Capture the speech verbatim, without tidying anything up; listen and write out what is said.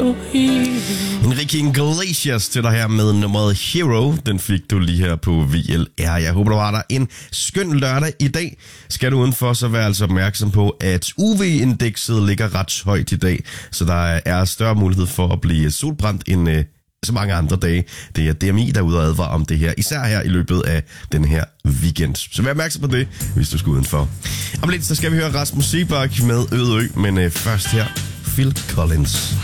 Enrique Iglesias til dig her med nummeret Hero. Den fik du lige her på V L R. Jeg håber, du har dig en skøn lørdag i dag. Skal du udenfor, så vær altså opmærksom på, at U V-indekset ligger ret højt i dag. Så der er større mulighed for at blive solbrændt end øh, så mange andre dage. Det er D M I, der er ude og advare om det her, især her i løbet af den her weekend. Så vær opmærksom på det, hvis du skal udenfor. Om lidt, så skal vi høre Rasmus Seebach med Øde Ø, men øh, først her Phil Collins.